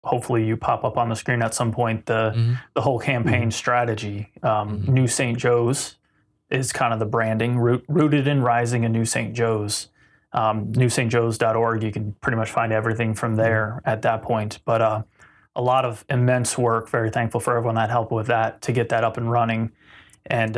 hopefully you pop up on the screen at some point, the whole campaign strategy. New St. Joe's is kind of the branding, rooted in rising in New St. Joe's. newstjoes.org, you can pretty much find everything from there at that point. But a lot of immense work, very thankful for everyone that helped with that to get that up and running. And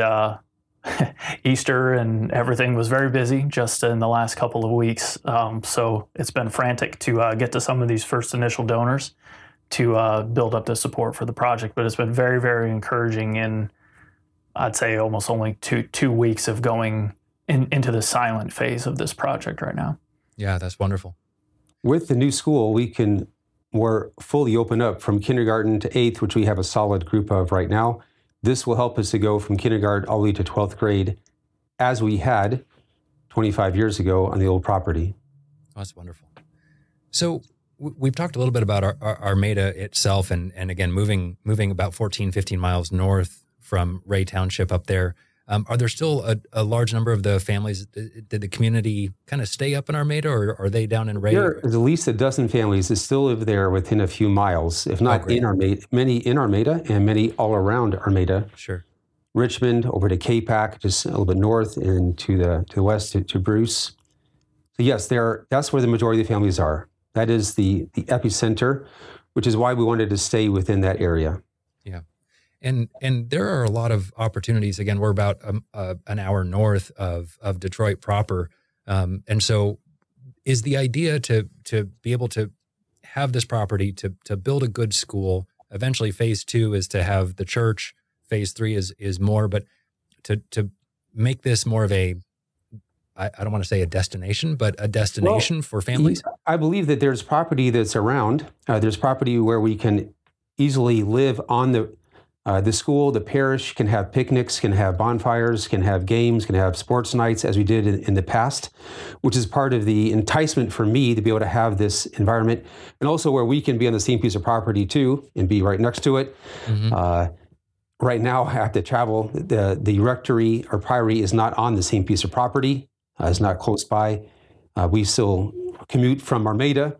Easter and everything was very busy just in the last couple of weeks. So it's been frantic to get to some of these first initial donors to build up the support for the project. But it's been very, very encouraging in, I'd say, almost only two weeks of going into the silent phase of this project right now. Yeah, that's wonderful. With the new school, we can more fully open up from kindergarten to 8th, which we have a solid group of right now. This will help us to go from kindergarten all the way to 12th grade as we had 25 years ago on the old property. That's wonderful. So we've talked a little bit about Armada itself and again, moving about 14, 15 miles north from Ray Township up there. Are there still a large number of the families? Did the community kind of stay up in Armada, or are they down in Ray? There is at least a dozen families that still live there within a few miles, if not in Armada, many in Armada and many all around Armada. Sure. Richmond over to K-Pac, just a little bit north, and to the west to Bruce. So yes, that's where the majority of the families are. That is the epicenter, which is why we wanted to stay within that area. Yeah. And there are a lot of opportunities. Again, we're about an hour north of Detroit proper. And so is the idea to be able to have this property, to build a good school. Eventually, phase 2 is to have the church. Phase 3 is more, but to make this more of a, I don't want to say a destination, but a destination for families. I believe that there's property that's around. There's property where we can easily live on the school. The parish can have picnics, can have bonfires, can have games, can have sports nights, as we did in the past, which is part of the enticement for me to be able to have this environment, and also where we can be on the same piece of property too and be right next to it. Right now, I have to travel. The rectory or priory is not on the same piece of property. It's not close by. We still commute from Armada.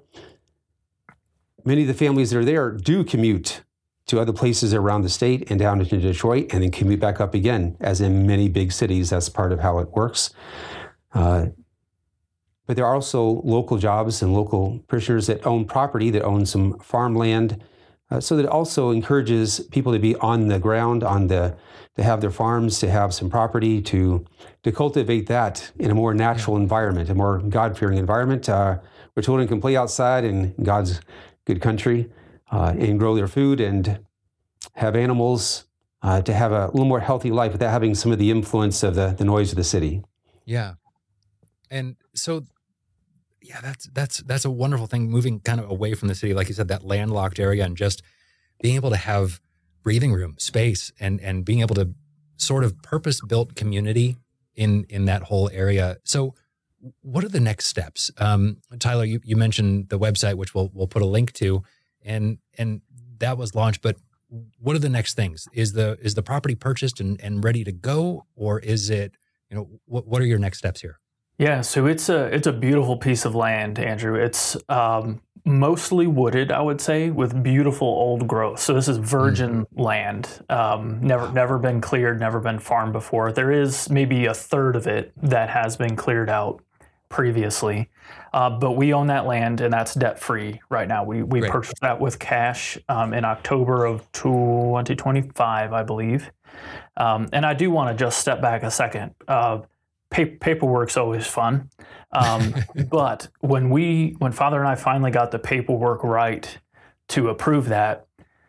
Many of the families that are there do commute to other places around the state and down into Detroit, and then commute back up again, as in many big cities. That's part of how it works. But there are also local jobs and local parishioners that own property, that own some farmland. So that also encourages people to be on the ground, to have their farms, to have some property, to cultivate that in a more natural environment, a more God-fearing environment, where children can play outside in God's good country, and grow their food and have animals, to have a little more healthy life without having some of the influence of the noise of the city. Yeah. And so, yeah, that's a wonderful thing, moving kind of away from the city, like you said, that landlocked area, and just being able to have breathing room, space, and being able to sort of purpose-built community in that whole area. So what are the next steps? Tyler, you mentioned the website, which we'll put a link to, and that was launched, but what are the next things? Is the property purchased and ready to go, or is it, what are your next steps here? Yeah, so it's a beautiful piece of land, Andrew. It's mostly wooded, I would say, with beautiful old growth. So this is virgin land, never been cleared, never been farmed before. There is maybe a third of it that has been cleared out previously, but we own that land, and that's debt-free right now. We purchased that with cash in October of 2025, I believe. And I do want to just step back a second. Paperwork's always fun, but when Father and I finally got the paperwork right to approve that,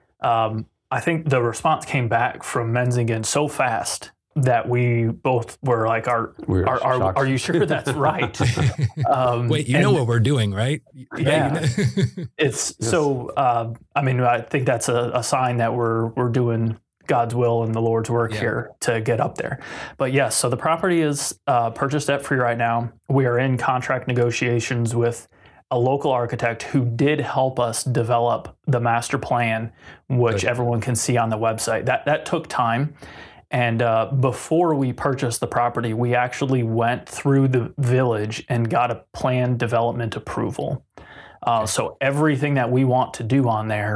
I think the response came back from Menzingen so fast that we both were like, "Are you sure that's right?" Wait, you know what we're doing, right? Yeah, it's yes. So. I think that's a sign that we're doing God's will and the Lord's work here to get up there. But yes, so the property is purchased debt-free right now. We are in contract negotiations with a local architect who did help us develop the master plan, which everyone can see on the website. That took time. And before we purchased the property, we actually went through the village and got a planned development approval. So everything that we want to do on there